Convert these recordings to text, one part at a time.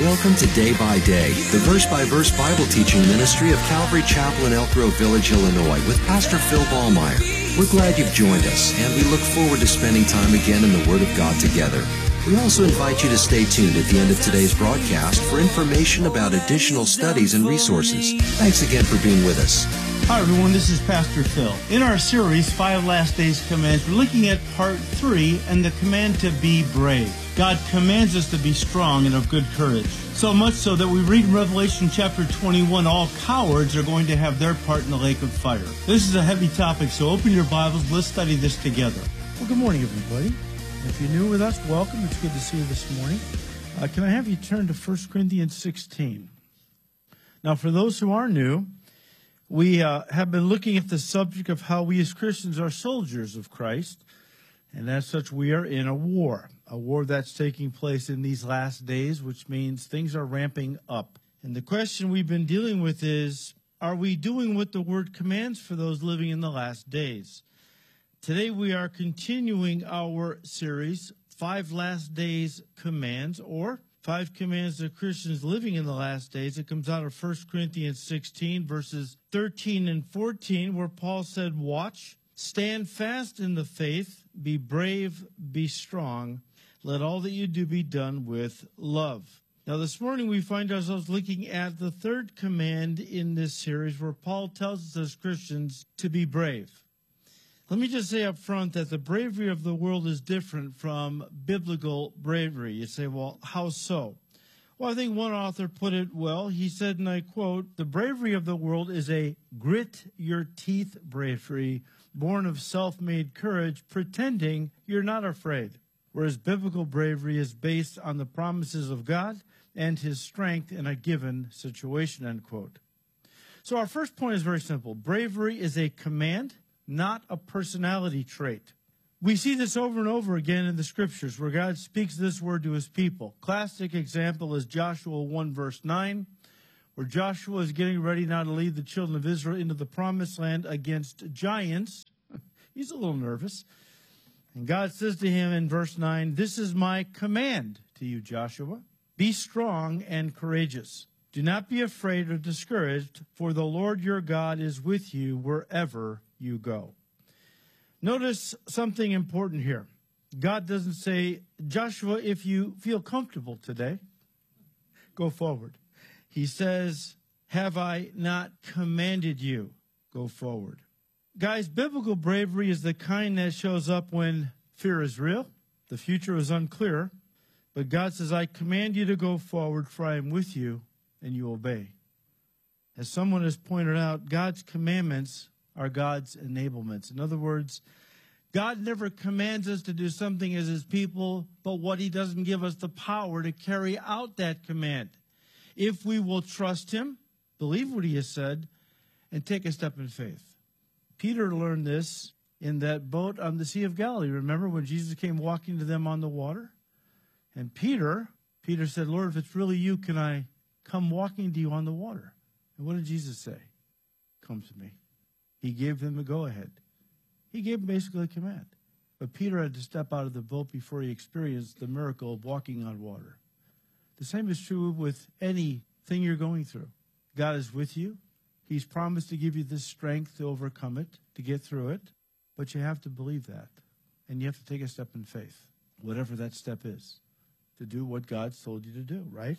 Welcome to Day by Day, the verse-by-verse Bible teaching ministry of Calvary Chapel in Elk Grove Village, Illinois, with Pastor Phil Ballmeyer. We're glad you've joined us, and we look forward to spending time again in the Word of God together. We also invite you to stay tuned at the end of today's broadcast for information about additional studies and resources. Thanks again for being with us. Hi everyone, this is Pastor Phil. In our series, 5 Last Days Commands, we're looking at part 3 and the command to be brave. God commands us to be strong and of good courage. So much so that we read in Revelation chapter 21, all cowards are going to have their part in the lake of fire. This is a heavy topic, so open your Bibles, let's study this together. Well, good morning everybody. If you're new with us, welcome. It's good to see you this morning. Can I have you turn to 1 Corinthians 16? Now, for those who are new, we have been looking at the subject of how we as Christians are soldiers of Christ, and as such we are in a war that's taking place in these last days, which means things are ramping up. And the question we've been dealing with is, are we doing what the Word commands for those living in the last days? Today we are continuing our series, 5 Last Days Commands, or 5 commands to Christians living in the last days. It comes out of 1 Corinthians 16, verses 13 and 14, where Paul said, "Watch, stand fast in the faith, be brave, be strong. Let all that you do be done with love." Now, this morning we find ourselves looking at the third command in this series, where Paul tells us as Christians to be brave. Let me just say up front that the bravery of the world is different from biblical bravery. You say, well, how so? Well, I think one author put it well. He said, and I quote, "The bravery of the world is a grit-your-teeth bravery, born of self-made courage, pretending you're not afraid. Whereas biblical bravery is based on the promises of God and his strength in a given situation," end quote. So our first point is very simple. Bravery is a command, not a personality trait. We see this over and over again in the scriptures where God speaks this word to his people. Classic example is Joshua 1 verse 9, where Joshua is getting ready now to lead the children of Israel into the promised land against giants. He's a little nervous. And God says to him in verse 9, "This is my command to you, Joshua. Be strong and courageous. Do not be afraid or discouraged, for the Lord your God is with you wherever you go." Notice something important here. God doesn't say, "Joshua, if you feel comfortable today, go forward." He says, "Have I not commanded you? Go forward." Guys, biblical bravery is the kind that shows up when fear is real, the future is unclear, but God says, "I command you to go forward, for I am with you," and you obey. As someone has pointed out, God's commandments are God's enablements. In other words, God never commands us to do something as his people, but what he doesn't give us the power to carry out that command. If we will trust him, believe what he has said, and take a step in faith. Peter learned this in that boat on the Sea of Galilee. Remember when Jesus came walking to them on the water? And Peter said, "Lord, if it's really you, can I come walking to you on the water?" And what did Jesus say? "Come to me." He gave them a go-ahead. He gave them basically a command. But Peter had to step out of the boat before he experienced the miracle of walking on water. The same is true with anything you're going through. God is with you. He's promised to give you the strength to overcome it, to get through it. But you have to believe that. And you have to take a step in faith, whatever that step is, to do what God's told you to do, right?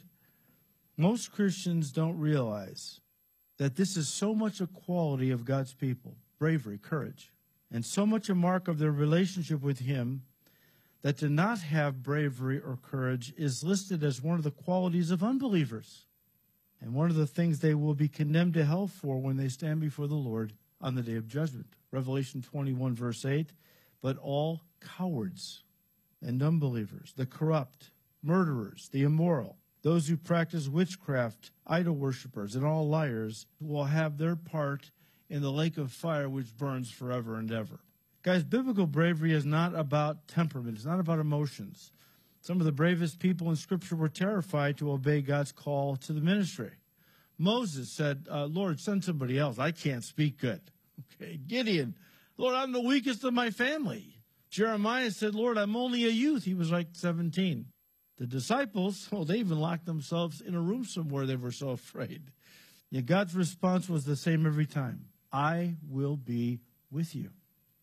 Most Christians don't realize that this is so much a quality of God's people, bravery, courage, and so much a mark of their relationship with him that to not have bravery or courage is listed as one of the qualities of unbelievers. And one of the things they will be condemned to hell for when they stand before the Lord on the day of judgment. Revelation 21, verse 8, "But all cowards and unbelievers, the corrupt, murderers, the immoral, those who practice witchcraft, idol worshippers, and all liars will have their part in the lake of fire which burns forever and ever." Guys, biblical bravery is not about temperament. It's not about emotions. Some of the bravest people in Scripture were terrified to obey God's call to the ministry. Moses said, "Lord, send somebody else. I can't speak good." Okay, Gideon, "Lord, I'm the weakest of my family." Jeremiah said, "Lord, I'm only a youth." He was like 17. The disciples, they even locked themselves in a room somewhere. They were so afraid. Yet God's response was the same every time. I will be with you.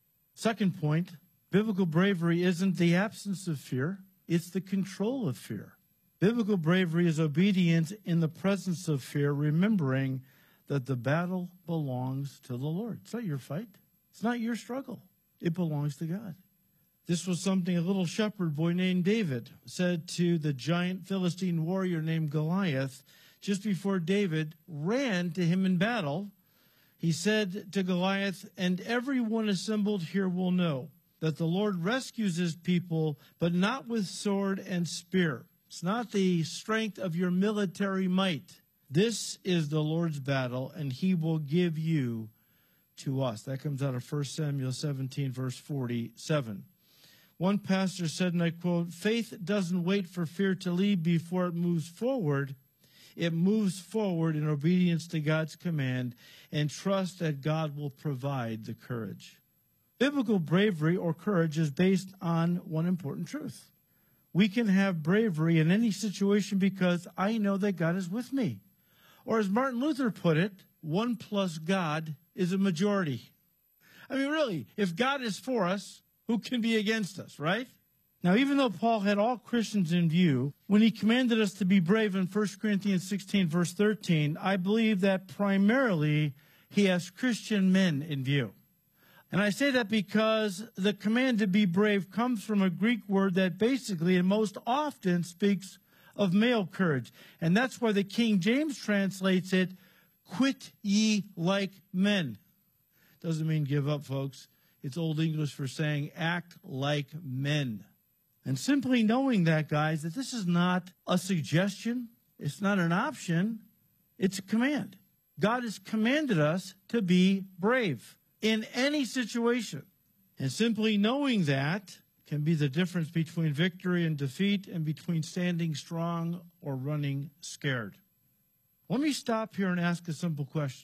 Second point, biblical bravery isn't the absence of fear. It's the control of fear. Biblical bravery is obedience in the presence of fear, remembering that the battle belongs to the Lord. It's not your fight. It's not your struggle. It belongs to God. This was something a little shepherd boy named David said to the giant Philistine warrior named Goliath just before David ran to him in battle. He said to Goliath, and everyone assembled here will know that the Lord rescues his people, but not with sword and spear. It's not the strength of your military might. This is the Lord's battle, and he will give you to us. That comes out of 1 Samuel 17, verse 47. One pastor said, and I quote, faith doesn't wait for fear to leave before it moves forward. It moves forward in obedience to God's command and trust that God will provide the courage. Biblical bravery or courage is based on one important truth. We can have bravery in any situation because I know that God is with me. Or as Martin Luther put it, 1 plus God is a majority. I mean, really, if God is for us, who can be against us, right? Now, even though Paul had all Christians in view, when he commanded us to be brave in 1 Corinthians 16, verse 13, I believe that primarily he has Christian men in view. And I say that because the command to be brave comes from a Greek word that basically and most often speaks of male courage. And that's why the King James translates it, quit ye like men. Doesn't mean give up, folks. It's Old English for saying act like men. And simply knowing that, guys, that this is not a suggestion, it's not an option, it's a command. God has commanded us to be brave in any situation. And simply knowing that can be the difference between victory and defeat and between standing strong or running scared. Let me stop here and ask a simple question.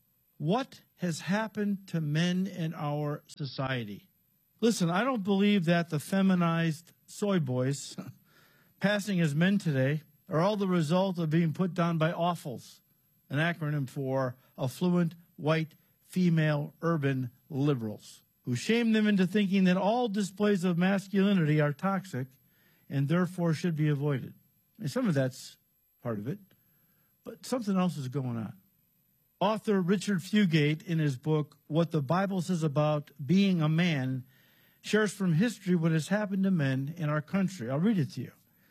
What has happened to men in our society? Listen, I don't believe that the feminized soy boys passing as men today are all the result of being put down by AWFLs, an acronym for affluent, white, female, urban liberals, who shame them into thinking that all displays of masculinity are toxic and therefore should be avoided. And some of that's part of it, but something else is going on. Author Richard Fugate, in his book, What the Bible Says About Being a Man, shares from history what has happened to men in our country. I'll read it to you.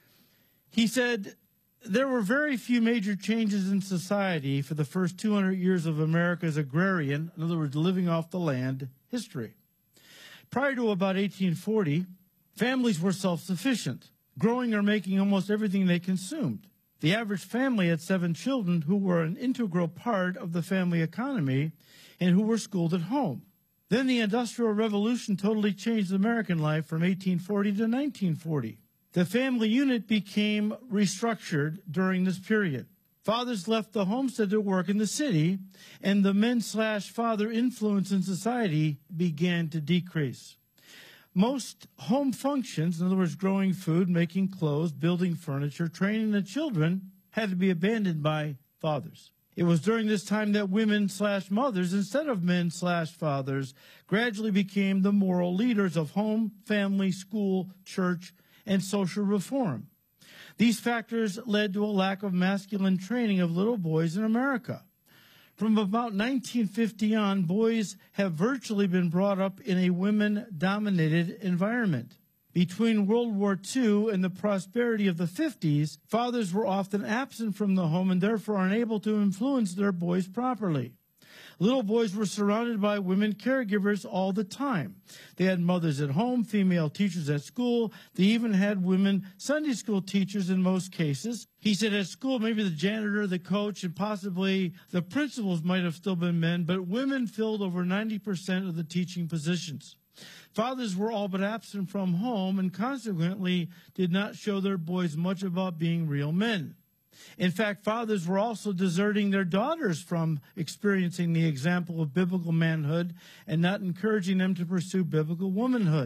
He said, there were very few major changes in society for the first 200 years of America's agrarian, in other words, living off the land, history. Prior to about 1840, families were self-sufficient, growing or making almost everything they consumed. The average family had 7 children who were an integral part of the family economy and who were schooled at home. Then the Industrial Revolution totally changed American life from 1840 to 1940. The family unit became restructured during this period. Fathers left the homestead to work in the city, and the men/father influence in society began to decrease. Most home functions, in other words, growing food, making clothes, building furniture, training the children, had to be abandoned by fathers. It was during this time that women/mothers, instead of men/fathers, gradually became the moral leaders of home, family, school, church, and social reform. These factors led to a lack of masculine training of little boys in America. From about 1950 on, boys have virtually been brought up in a women-dominated environment. Between World War II and the prosperity of the 50s, fathers were often absent from the home and therefore unable to influence their boys properly. Little boys were surrounded by women caregivers all the time. They had mothers at home, female teachers at school. They even had women Sunday school teachers in most cases. He said at school, maybe the janitor, the coach, and possibly the principals might have still been men, but women filled over 90% of the teaching positions. Fathers were all but absent from home and consequently did not show their boys much about being real men. In fact, fathers were also deserting their daughters from experiencing the example of biblical manhood and not encouraging them to pursue biblical womanhood.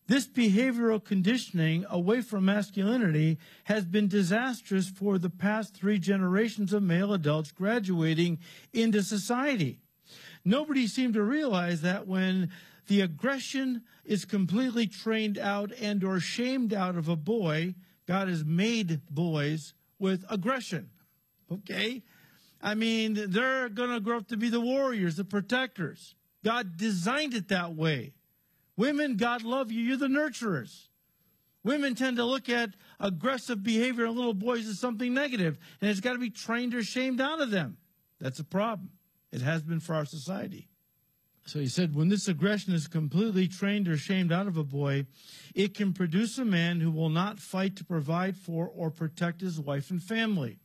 This behavioral conditioning away from masculinity has been disastrous for the past 3 generations of male adults graduating into society. Nobody seemed to realize that when the aggression is completely trained out and or shamed out of a boy, God has made boys with aggression. Okay? I mean, they're going to grow up to be the warriors, the protectors. God designed it that way. Women, God love you. You're the nurturers. Women tend to look at aggressive behavior in little boys as something negative, and it's got to be trained or shamed out of them. That's a problem. It has been for our society. So he said, when this aggression is completely trained or shamed out of a boy, it can produce a man who will not fight to provide for or protect his wife and family.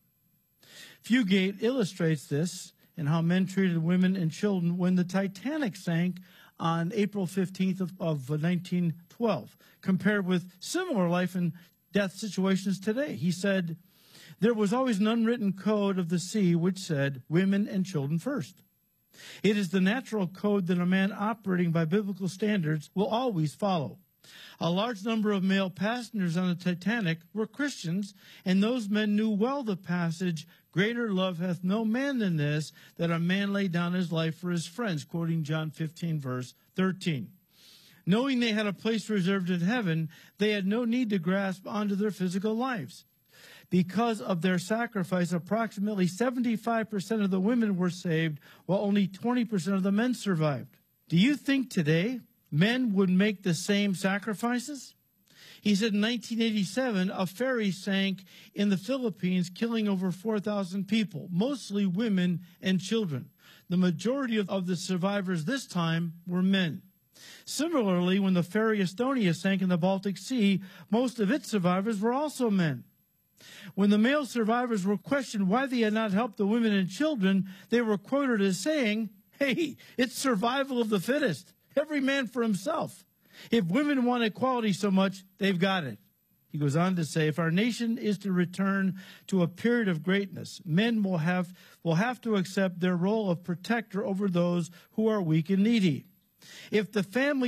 Fugate illustrates this in how men treated women and children when the Titanic sank on April 15th of 1912, compared with similar life and death situations today. He said, there was always an unwritten code of the sea which said, women and children first. It is the natural code that a man operating by biblical standards will always follow. A large number of male passengers on the Titanic were Christians, and those men knew well the passage, greater love hath no man than this, that a man lay down his life for his friends, quoting John 15, verse 13. Knowing they had a place reserved in heaven, they had no need to grasp onto their physical lives. Because of their sacrifice, approximately 75% of the women were saved, while only 20% of the men survived. Do you think today men would make the same sacrifices? He said in 1987, a ferry sank in the Philippines, killing over 4,000 people, mostly women and children. The majority of the survivors this time were men. Similarly, when the ferry Estonia sank in the Baltic Sea, most of its survivors were also men. When the male survivors were questioned why they had not helped the women and children, they were quoted as saying, hey, it's survival of the fittest. Every man for himself. If women want equality so much, they've got it. He goes on to say, if our nation is to return to a period of greatness, men will have to accept their role of protector over those who are weak and needy. If the family